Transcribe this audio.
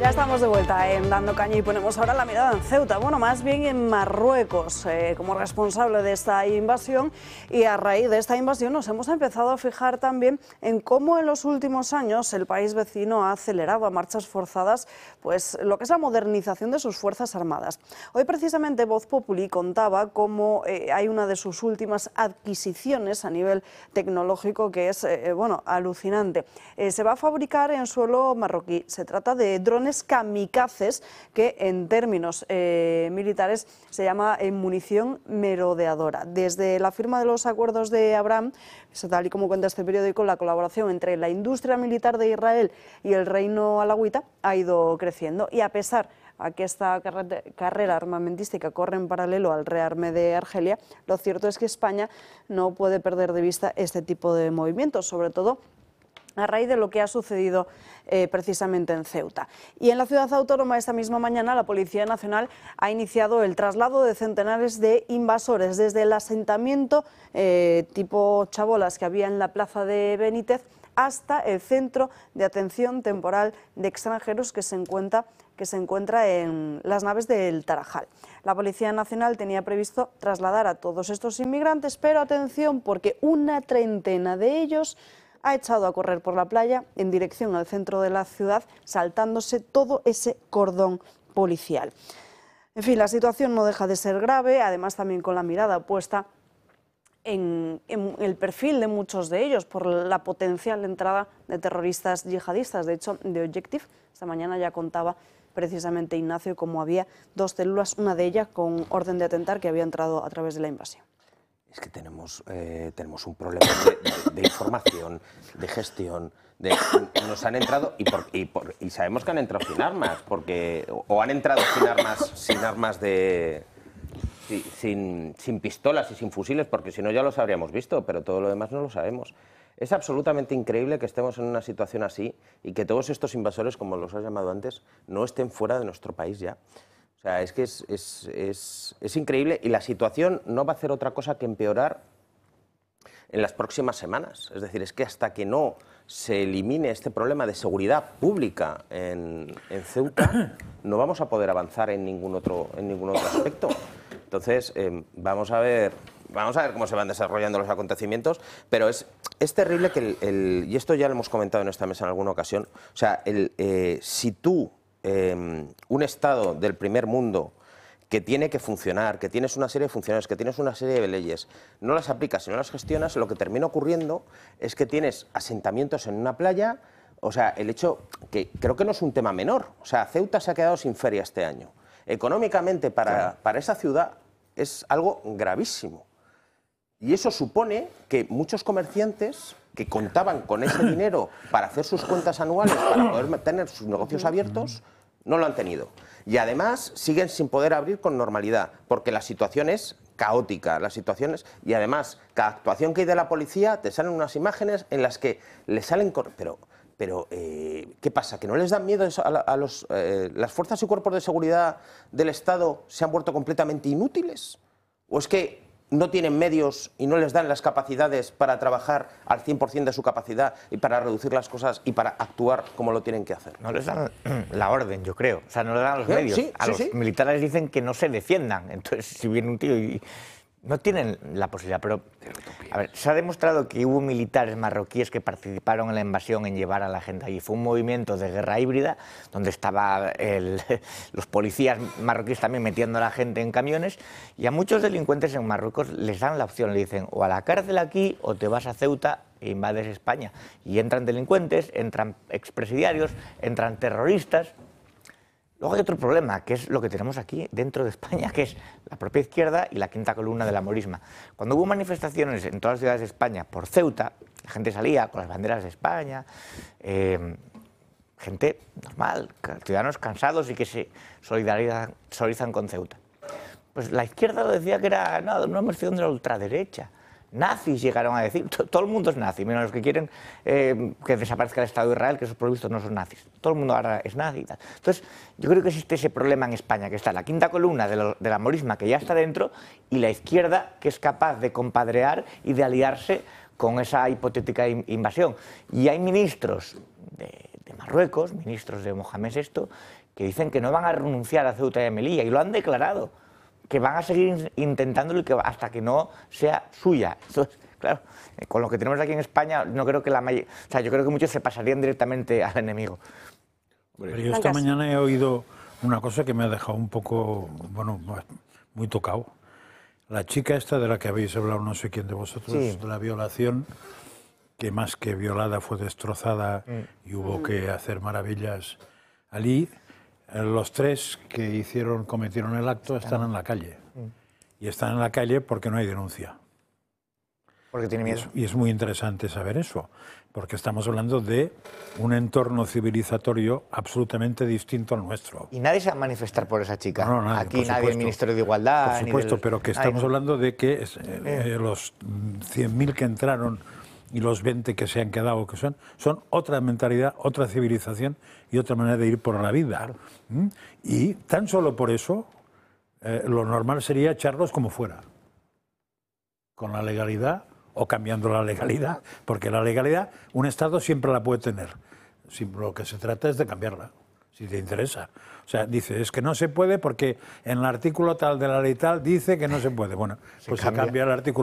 Ya estamos de vuelta en Dando Caña y ponemos ahora la mirada en Ceuta, bueno, más bien en Marruecos, como responsable de esta invasión, y a raíz de esta invasión nos hemos empezado a fijar también en cómo en los últimos años el país vecino ha acelerado a marchas forzadas pues lo que es la modernización de sus fuerzas armadas. Hoy precisamente Voz Populi contaba cómo hay una de sus últimas adquisiciones a nivel tecnológico que es bueno, alucinante. Se va a fabricar en suelo marroquí, se trata de drones kamikazes, que en términos militares se llama munición merodeadora. Desde la firma de los acuerdos de Abraham, tal y como cuenta este periódico, la colaboración entre la industria militar de Israel y el reino alauita ha ido creciendo, y a pesar a que esta carrera armamentística corre en paralelo al rearme de Argelia, lo cierto es que España no puede perder de vista este tipo de movimientos, sobre todo a raíz de lo que ha sucedido precisamente en Ceuta. Y en la ciudad autónoma esta misma mañana la Policía Nacional ha iniciado el traslado de centenares de invasores desde el asentamiento tipo chabolas que había en la plaza de Benítez hasta el centro de atención temporal de extranjeros que se encuentra en las naves del Tarajal. La Policía Nacional tenía previsto trasladar a todos estos inmigrantes, pero atención, porque una treintena de ellos ha echado a correr por la playa en dirección al centro de la ciudad, saltándose todo ese cordón policial. En fin, la situación no deja de ser grave, además también con la mirada puesta en el perfil de muchos de ellos por la potencial entrada de terroristas yihadistas. De hecho, The Objective esta mañana ya contaba precisamente Ignacio cómo había dos células, una de ellas con orden de atentar, que había entrado a través de la invasión. Es que tenemos un problema de información, de gestión. Nos han entrado y sabemos que han entrado sin armas, o han entrado sin pistolas y sin fusiles, porque si no ya los habríamos visto, pero todo lo demás no lo sabemos. Es absolutamente increíble que estemos en una situación así y que todos estos invasores, como los has llamado antes, no estén fuera de nuestro país ya. O sea, es que es increíble, y la situación no va a hacer otra cosa que empeorar en las próximas semanas. Es decir, es que hasta que no se elimine este problema de seguridad pública en Ceuta, no vamos a poder avanzar en ningún otro aspecto. Entonces, vamos a ver cómo se van desarrollando los acontecimientos, pero es terrible que y esto ya lo hemos comentado en esta mesa en alguna ocasión, o sea, si tú, un Estado del primer mundo que tiene que funcionar, que tienes una serie de funciones, que tienes una serie de leyes, no las aplicas y no las gestionas, lo que termina ocurriendo es que tienes asentamientos en una playa. O sea, el hecho que creo que no es un tema menor, o sea, Ceuta se ha quedado sin feria este año. Económicamente para esa ciudad es algo gravísimo. Y eso supone que muchos comerciantes que contaban con ese dinero para hacer sus cuentas anuales, para poder tener sus negocios abiertos, no lo han tenido. Y además siguen sin poder abrir con normalidad, porque la situación es caótica, y además cada actuación que hay de la policía te salen unas imágenes en las que le salen... Pero, ¿qué pasa? ¿Que no les dan miedo a las fuerzas y cuerpos de seguridad del Estado se han vuelto completamente inútiles? ¿O es que no tienen medios y no les dan las capacidades para trabajar al 100% de su capacidad y para reducir las cosas y para actuar como lo tienen que hacer? No les dan la orden, yo creo. O sea, no les dan los medios. Los militares dicen que no se defiendan. Entonces, si viene un tío y... No tienen la posibilidad, pero a ver, se ha demostrado que hubo militares marroquíes que participaron en la invasión, en llevar a la gente allí. Fue un movimiento de guerra híbrida, donde estaban los policías marroquíes también metiendo a la gente en camiones, y a muchos delincuentes en Marruecos les dan la opción, le dicen o a la cárcel aquí o te vas a Ceuta e invades España. Y entran delincuentes, entran expresidiarios, entran terroristas. Luego hay otro problema, que es lo que tenemos aquí dentro de España, que es la propia izquierda y la quinta columna de la morisma. Cuando hubo manifestaciones en todas las ciudades de España por Ceuta, la gente salía con las banderas de España, gente normal, ciudadanos cansados y que se solidarizan con Ceuta. Pues la izquierda lo decía que era una versión de la ultraderecha. Nazis llegaron a decir, todo el mundo es nazi, menos los que quieren que desaparezca el Estado de Israel, que esos por lo visto no son nazis. Todo el mundo ahora es nazi y tal. Entonces, yo creo que existe ese problema en España, que está la quinta columna de la morisma, que ya está dentro, y la izquierda, que es capaz de compadrear y de aliarse con esa hipotética invasión. Y hay ministros Marruecos, ministros de Mohamed VI, que dicen que no van a renunciar a Ceuta y a Melilla, y lo han declarado, que van a seguir intentándolo y que hasta que no sea suya. Entonces, claro, con lo que tenemos aquí en España, no creo que yo creo que muchos se pasarían directamente al enemigo. Pero yo esta mañana he oído una cosa que me ha dejado un poco, bueno, muy tocado. La chica esta de la que habéis hablado, no sé quién de vosotros, de la violación, que más que violada fue destrozada y hubo que hacer maravillas allí. Los 3 que cometieron el acto están en la calle. Y están en la calle porque no hay denuncia. Porque tiene miedo. Y es muy interesante saber eso, porque estamos hablando de un entorno civilizatorio absolutamente distinto al nuestro. Y nadie se va a manifestar por esa chica. No, nadie, aquí nadie, el Ministerio de Igualdad... Por supuesto, pero que estamos hablando de que los 100.000 que entraron y los 20 que se han quedado, que son otra mentalidad, otra civilización y otra manera de ir por la vida. Y tan solo por eso, lo normal sería echarlos como fuera, con la legalidad o cambiando la legalidad, porque la legalidad un Estado siempre la puede tener. Lo que se trata es de cambiarla, si te interesa. O sea, dice, es que no se puede porque en el artículo tal de la ley tal dice que no se puede. Bueno, pues se cambia el artículo.